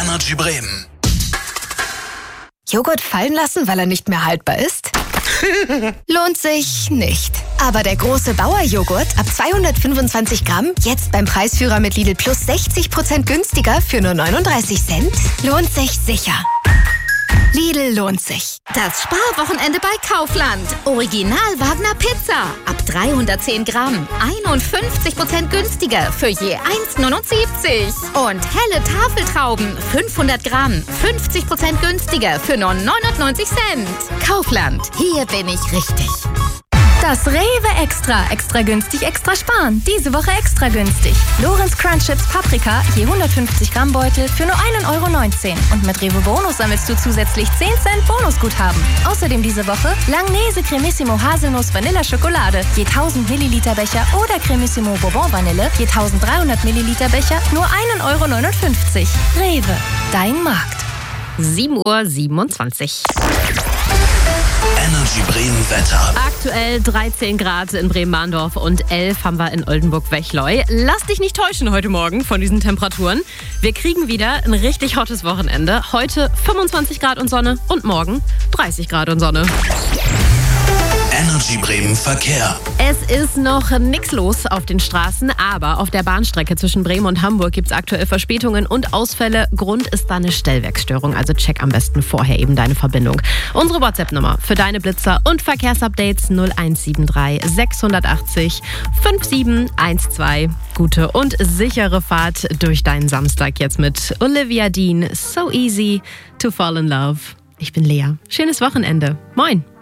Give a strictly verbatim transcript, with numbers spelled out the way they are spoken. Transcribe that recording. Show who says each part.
Speaker 1: Energy Bremen.
Speaker 2: Joghurt fallen lassen, weil er nicht mehr haltbar ist? Lohnt sich nicht. Aber der große Bauer-Joghurt ab zweihundertfünfundzwanzig Gramm, jetzt beim Preisführer mit Lidl Plus sechzig Prozent günstiger für nur neununddreißig Cent, lohnt sich sicher. Lidl lohnt sich.
Speaker 3: Das Sparwochenende bei Kaufland. Original Wagner Pizza. Ab dreihundertzehn Gramm. einundfünfzig Prozent günstiger für je eins neunundsiebzig. Und helle Tafeltrauben. fünfhundert Gramm. fünfzig Prozent günstiger für nur neunundneunzig Cent. Kaufland. Hier bin ich richtig.
Speaker 4: Das Rewe Extra. Extra günstig, extra sparen. Diese Woche extra günstig. Lorenz Crunch Chips Paprika, je hundertfünfzig Gramm Beutel für nur ein Euro neunzehn. Und mit Rewe Bonus sammelst du zusätzlich zehn Cent Bonusguthaben. Außerdem diese Woche Langnese Cremissimo Haselnuss Vanilla Schokolade, je tausend Milliliter Becher oder Cremissimo Bourbon Vanille, je eintausenddreihundert Milliliter Becher, nur ein Euro neunundfünfzig. Rewe, dein Markt.
Speaker 5: sieben Uhr siebenundzwanzig.
Speaker 1: Energy Bremen Wetter.
Speaker 5: Aktuell dreizehn Grad in Bremen-Bahndorf und elf haben wir in Oldenburg-Wechleu. Lass dich nicht täuschen heute Morgen von diesen Temperaturen. Wir kriegen wieder ein richtig hottes Wochenende. Heute fünfundzwanzig Grad und Sonne und morgen dreißig Grad und Sonne.
Speaker 1: Energy Bremen Verkehr.
Speaker 5: Es ist noch nichts los auf den Straßen, aber auf der Bahnstrecke zwischen Bremen und Hamburg gibt es aktuell Verspätungen und Ausfälle. Grund ist da eine Stellwerksstörung, also check am besten vorher eben deine Verbindung. Unsere WhatsApp-Nummer für deine Blitzer und Verkehrsupdates null eins sieben drei sechs acht null fünf sieben eins zwei. Gute und sichere Fahrt durch deinen Samstag jetzt mit Olivia Dean. So easy to fall in love. Ich bin Lea. Schönes Wochenende. Moin.